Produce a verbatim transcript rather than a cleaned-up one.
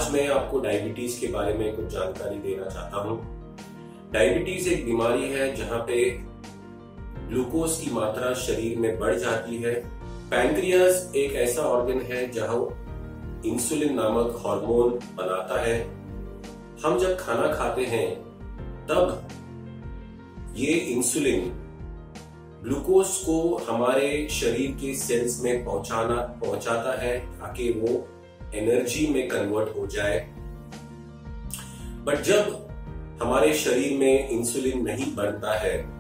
आज मैं आपको डायबिटीज के बारे में कुछ जानकारी देना चाहता हूँ। डायबिटीज एक बीमारी है जहाँ पे ग्लूकोज की मात्रा शरीर में बढ़ जाती है। पैंक्रियाज एक ऐसा ऑर्गन है जहाँ इंसुलिन नामक हार्मोन बनाता है। हम जब खाना खाते हैं तब ये इंसुलिन ग्लूकोज को हमारे शरीर के सेल्स में पहुंचाना पहुंचाता है ताकि वो एनर्जी में कन्वर्ट हो जाए। बट जब हमारे शरीर में इंसुलिन नहीं बनता है